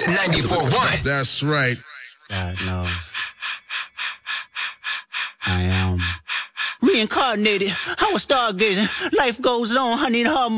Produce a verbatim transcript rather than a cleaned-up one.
ninety-four point one. That's right. God knows. I am reincarnated. I was stargazing. Life goes on. I need her.